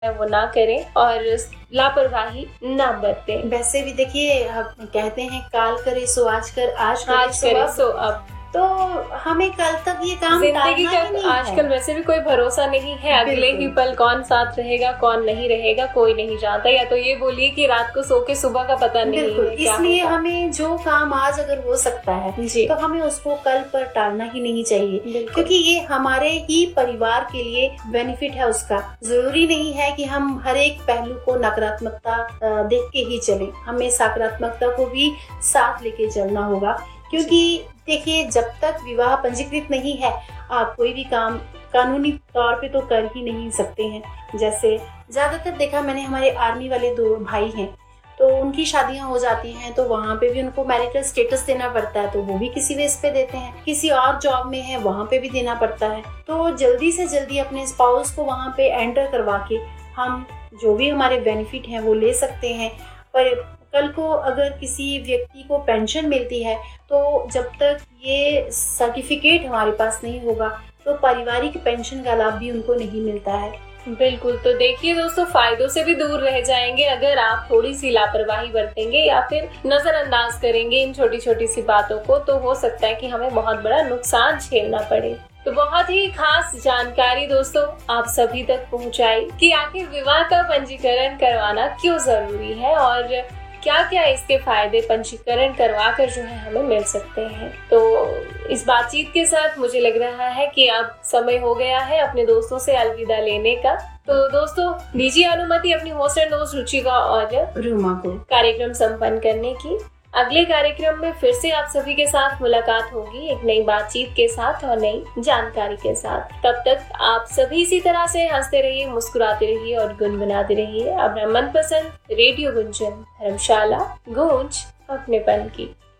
वो ना करें और लापरवाही ना बरतें। वैसे भी देखिए, हम कहते हैं काल करे सो आज कर, आज आज करे सो अब। तो हमें कल तक ये काम जिंदगी टालना ही का नहीं आजकल है। वैसे भी कोई भरोसा नहीं है, अगले ही पल कौन साथ रहेगा कौन नहीं रहेगा कोई नहीं जानता। या तो ये बोलिए कि रात को सो के सुबह का पता नहीं है। इसलिए हमें जो काम आज अगर हो सकता है तो हमें उसको कल पर टालना ही नहीं चाहिए, क्योंकि ये हमारे ही परिवार के लिए बेनिफिट है उसका। जरूरी नहीं है कि हम हर एक पहलू को नकारात्मकता देख के ही चलें, हमें सकारात्मकता को भी साथ लेके चलना होगा। क्योंकि देखिए, जब तक विवाह पंजीकृत नहीं है आप कोई भी काम कानूनी तौर पे तो कर ही नहीं सकते हैं। जैसे ज्यादातर देखा मैंने, हमारे आर्मी वाले 2 भाई हैं, तो उनकी शादियां हो जाती हैं तो वहाँ पे भी उनको मैरिटल स्टेटस देना पड़ता है, तो वो भी किसी बेस पे देते हैं। किसी और जॉब में है वहाँ पे भी देना पड़ता है। तो जल्दी से जल्दी अपने स्पाउस को वहाँ पे एंटर करवा के हम जो भी हमारे बेनिफिट हैं वो ले सकते हैं। पर कल को अगर किसी व्यक्ति को पेंशन मिलती है तो जब तक ये सर्टिफिकेट हमारे पास नहीं होगा तो पारिवारिक पेंशन का लाभ भी उनको नहीं मिलता है। बिल्कुल। तो देखिए दोस्तों, फायदों से भी दूर रह जाएंगे अगर आप थोड़ी सी लापरवाही बरतेंगे या फिर नजरअंदाज करेंगे इन छोटी छोटी सी बातों को, तो हो सकता है कि हमें बहुत बड़ा नुकसान झेलना पड़े। तो बहुत ही खास जानकारी दोस्तों आप सभी तक पहुंचाई कि आखिर विवाह का पंजीकरण करवाना क्यों जरूरी है और क्या क्या इसके फायदे पंजीकरण करवा कर जो है हमें मिल सकते हैं। तो इस बातचीत के साथ मुझे लग रहा है कि अब समय हो गया है अपने दोस्तों से अलविदा लेने का। तो दोस्तों दीजिए अनुमति अपनी होस्ट एंड दोस्त रुचिका और रूमा को कार्यक्रम संपन्न करने की। अगले कार्यक्रम में फिर से आप सभी के साथ मुलाकात होगी एक नई बातचीत के साथ और नई जानकारी के साथ। तब तक आप सभी इसी तरह से हंसते रहिए, मुस्कुराते रहिए और गुनगुनाते रहिए अपना मनपसंद रेडियो गुंजन धर्मशाला, गूंज अपनेपन की।